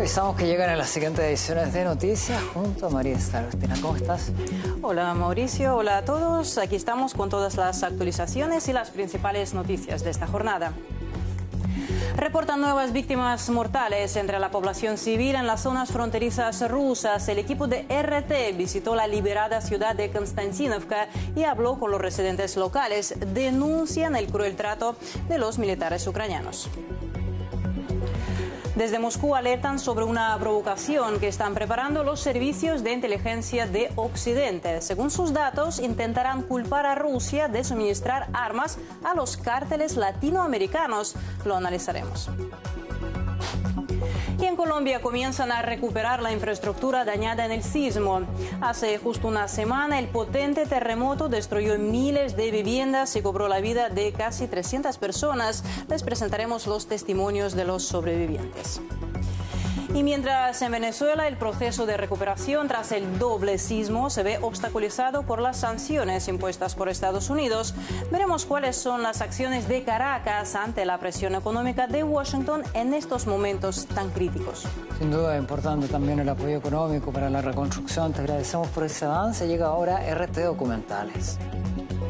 avisamos que llegan en las siguientes ediciones de Noticias junto a María Esther. Agustina, ¿cómo estás? Hola Mauricio, hola a todos. Aquí estamos con todas las actualizaciones y las principales noticias de esta jornada. Reportan nuevas víctimas mortales entre la población civil en las zonas fronterizas rusas. El equipo de RT visitó la liberada ciudad de Konstantinovka y habló con los residentes locales. Denuncian el cruel trato de los militares ucranianos. Desde Moscú alertan sobre una provocación que están preparando los servicios de inteligencia de Occidente. Según sus datos, intentarán culpar a Rusia de suministrar armas a los cárteles latinoamericanos. Lo analizaremos. Y en Colombia comienzan a recuperar la infraestructura dañada en el sismo. Hace justo una semana el potente terremoto destruyó miles de viviendas y cobró la vida de casi 300 personas. Les presentaremos los testimonios de los sobrevivientes. Y mientras en Venezuela el proceso de recuperación tras el doble sismo se ve obstaculizado por las sanciones impuestas por Estados Unidos, veremos cuáles son las acciones de Caracas ante la presión económica de Washington en estos momentos tan críticos. Sin duda importante también el apoyo económico para la reconstrucción. Te agradecemos por ese avance. Llega ahora RT Documentales.